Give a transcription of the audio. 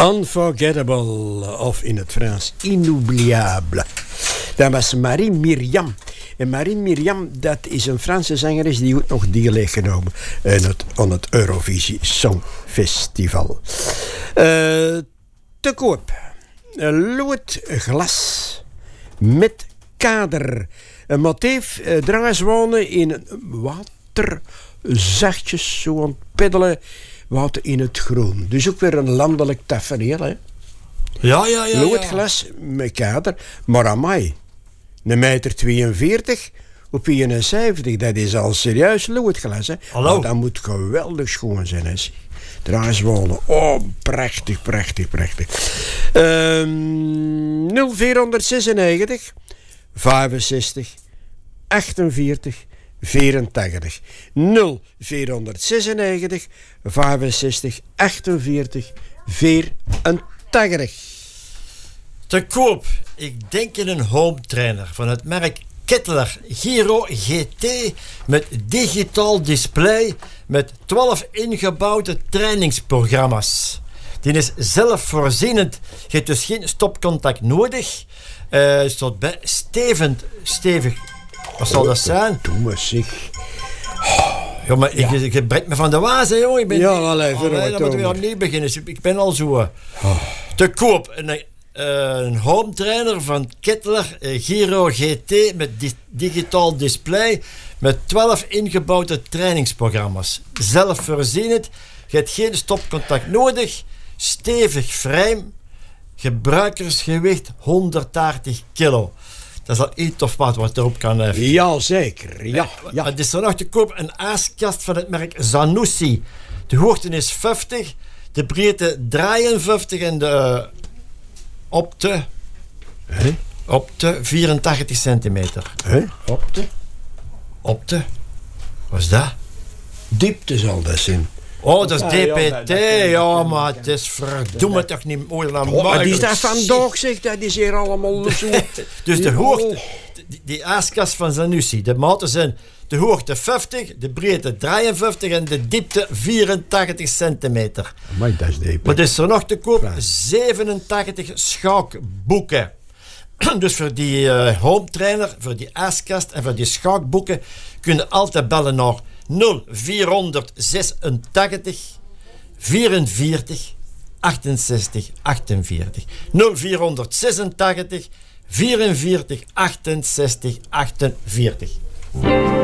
Unforgettable, of in het Frans inoubliable. Dat was Marie Myriam. En Marie Myriam, dat is een Franse zangeres die ook nog deel heeft genomen aan het Eurovisie Songfestival. Te koop. Een lood glas met kader. Een motief, drangers wonen in water, zachtjes zo aan het peddelen, water in het groen. Dus ook weer een landelijk tafereel, hè. Ja. Lood glas met kader, maar amai. 1,42 meter op 71, dat is al serieus loodglas, hè. Hallo. Maar dat moet geweldig schoon zijn, hè. Drangers wonen. Oh, prachtig. 0496 65 48 84 0496 65 48 84. Te koop. Ik denk in een home trainer van het merk Kettler Giro GT met digitaal display met 12 ingebouwde trainingsprogramma's. Die is zelfvoorzienend. Je hebt dus geen stopcontact nodig. Staat bij stevig. Wat zal dat zijn? Doe maar zeg. Ja, maar je brengt me van de waas, hè, jongen. Dan moeten we opnieuw beginnen. Ik ben al zo. Te koop. Een home trainer van Kettler Giro GT met digitaal display met 12 ingebouwde trainingsprogramma's. Zelfvoorzienend. Je hebt geen stopcontact nodig. Stevig frame. Gebruikersgewicht 180 kilo. Dat is al iets of wat erop kan hebben. Ja, zeker. Ja. Het is er nog te koop een aaskast van het merk Zanussi. De hoogte is 50, de breedte 53 en de opte 84 centimeter. Opte? Wat is dat? Diepte zal dat zijn. Oh, dat is DPT. Ja, maar het is verdomme toch niet mooi naar mij. Maar die is dat vandaag, zeg. Dat is hier allemaal zo. Dus de hoogte, die aaskast van Zanussi, de maten zijn de hoogte 50, de breedte 53 en de diepte 84 centimeter. Maar dat is DPT. Maar is er nog te koop 87 schaakboeken. Dus voor die home trainer, voor die aaskast en voor die schaakboeken kun je altijd bellen naar 0486 44 68 48. 0486 44 68 48.